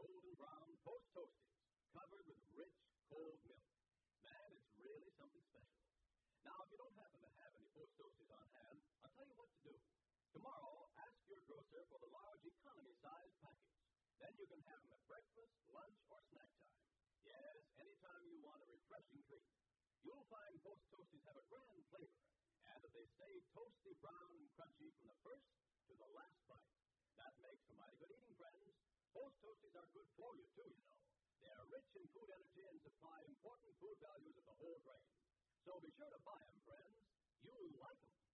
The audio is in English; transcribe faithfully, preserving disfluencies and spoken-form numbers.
golden brown Post Toasties, covered with rich, cold milk. Man, it's really something special. Now, if you don't happen to have any Post Toasties on hand, I'll tell you what to do. Tomorrow, ask your grocer for the large economy-sized package. Then you can have them at breakfast, lunch, or snack time. Yes, anytime you want a refreshing treat. You'll find Post Toasties have a grand flavor, and that they stay toasty, brown, and crunchy from the first to the last bite. That makes for mighty good eating, friends. Post Toasties are good for you, too, you know. They are rich in food energy and supply important food values of the whole grain. So be sure to buy them, friends. You'll like them.